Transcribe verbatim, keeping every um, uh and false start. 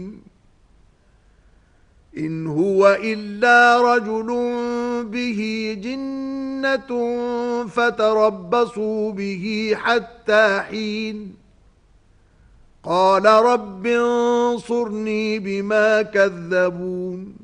إن هو إلا رجل به جنة فتربصوا به حتى حين قال رب انصرني بما كذبون